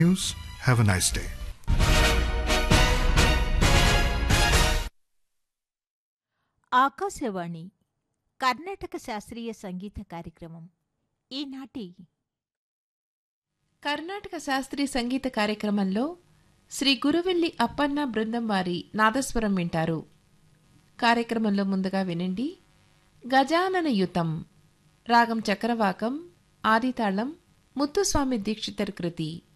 News. Have a nice day. Akashvani Karnataka శాస్త్రీయ సంగీత కార్యక్రమం ఈనాటి కర్ణాటక శాస్త్రీయ సంగీత కార్యక్రమంలో శ్రీ గురువెల్లి అప్పన్న బృందం వారి నాదస్వరం వింటారు. కార్యక్రమంలో ముందుగా వినండి గజానన యుతం, రాగం చక్రవాకం, ఆదితాళం, ముత్తుస్వామి దీక్షితర్ కృతి.